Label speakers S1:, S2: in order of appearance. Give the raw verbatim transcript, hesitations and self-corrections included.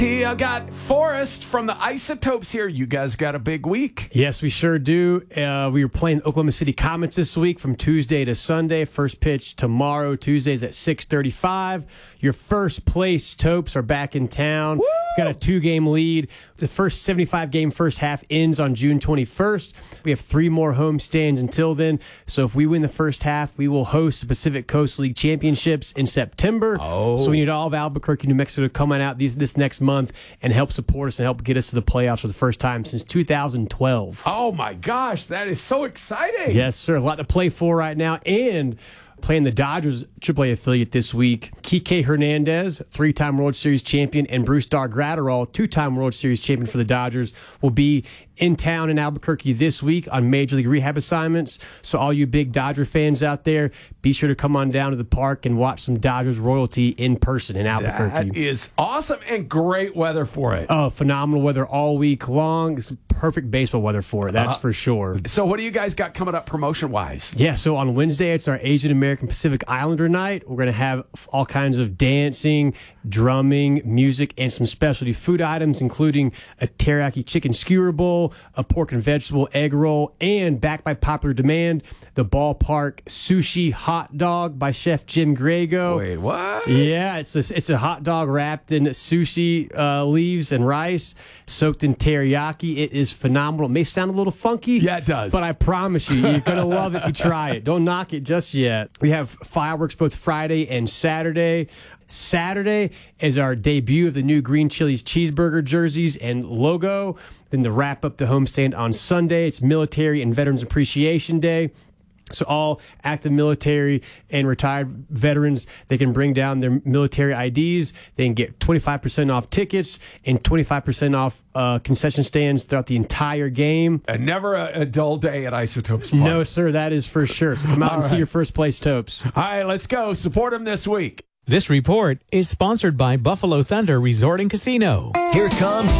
S1: He uh, got Forrest from the Isotopes here. You guys got a big week.
S2: Yes, we sure do. Uh, we were playing Oklahoma City Comets this week from Tuesday to Sunday. First pitch tomorrow, Tuesdays at six thirty-five. Your first place Topes are back in town.
S1: Woo!
S2: Got a two-game lead. The first seventy-five game first half ends on June twenty-first. We have three more home stands until then. So if we win the first half, we will host the Pacific Coast League Championships in September.
S1: Oh.
S2: So we need all of Albuquerque, New Mexico to come on out these this next month and help support us and help get us to the playoffs for the first time since two thousand twelve.
S1: Oh, my gosh. That is so exciting.
S2: Yes, sir. A lot to play for right now. And playing the Dodgers triple A affiliate this week, Kike Hernandez, three-time World Series champion, and Bruce Dar Gratterall, two-time World Series champion for the Dodgers, will be in town in Albuquerque this week on Major League Rehab assignments. So all you big Dodger fans out there, be sure to come on down to the park and watch some Dodgers royalty in person in Albuquerque.
S1: That is awesome and great weather for it.
S2: Oh, phenomenal weather all week long. It's perfect baseball weather for it, that's uh, for sure.
S1: So what do you guys got coming up promotion-wise?
S2: Yeah, so on Wednesday, it's our Asian American Pacific Islander night. We're going to have all kinds of dancing, drumming, music, and some specialty food items, including a teriyaki chicken skewer bowl, a pork and vegetable egg roll, and backed by popular demand, the Ballpark Sushi Hot Dog by Chef Jim Grego.
S1: Wait, what?
S2: Yeah, it's a, it's a hot dog wrapped in sushi uh, leaves and rice, soaked in teriyaki. It is phenomenal. It may sound a little funky.
S1: Yeah, it does.
S2: But I promise you, you're going to love it if you try it. Don't knock it just yet. We have fireworks both Friday and Saturday. Saturday is our debut of the new Green Chili's cheeseburger jerseys and logo. Then to wrap up the homestand on Sunday, it's Military and Veterans Appreciation Day. So all active military and retired veterans, they can bring down their military I Ds. They can get twenty-five percent off tickets and twenty-five percent off uh, concession stands throughout the entire game.
S1: And never a, a dull day at Isotopes Park.
S2: No, sir, that is for sure. So come out all and right. see your first place Topes.
S1: All right, let's go. Support them this week.
S3: This report is sponsored by Buffalo Thunder Resort and Casino.
S4: Here comes